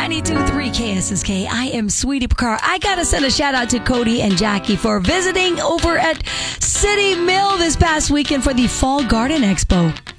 92.3 KSSK. I am Sweetie Picard. I got to send a shout out to Cody and Jackie for visiting over at City Mill this past weekend for the Fall Garden Expo.